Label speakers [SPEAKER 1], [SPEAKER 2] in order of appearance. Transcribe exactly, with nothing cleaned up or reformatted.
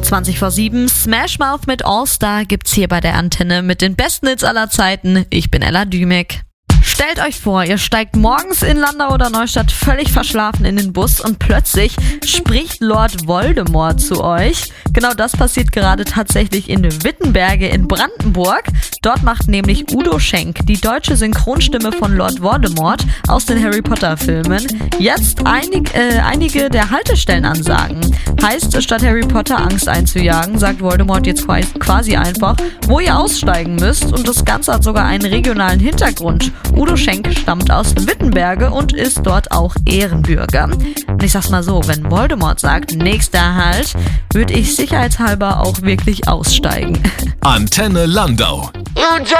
[SPEAKER 1] zwanzig vor sieben, Smash Mouth mit All Star gibt's hier bei der Antenne mit den besten Hits aller Zeiten. Ich bin Ella Dümek. Stellt euch vor, ihr steigt morgens in Landau oder Neustadt völlig verschlafen in den Bus und plötzlich spricht Lord Voldemort zu euch. Genau das passiert gerade tatsächlich in Wittenberge in Brandenburg. Dort macht nämlich Udo Schenk, die deutsche Synchronstimme von Lord Voldemort aus den Harry Potter Filmen, jetzt einig, äh, einige der Haltestellenansagen. Heißt, statt Harry Potter Angst einzujagen, sagt Voldemort jetzt quasi einfach, wo ihr aussteigen müsst, und das Ganze hat sogar einen regionalen Hintergrund. Udo Schenk stammt aus Wittenberge und ist dort auch Ehrenbürger. Und ich sag's mal so, wenn Voldemort sagt, nächster Halt, würde ich sicherheitshalber auch wirklich aussteigen.
[SPEAKER 2] Antenne Landau.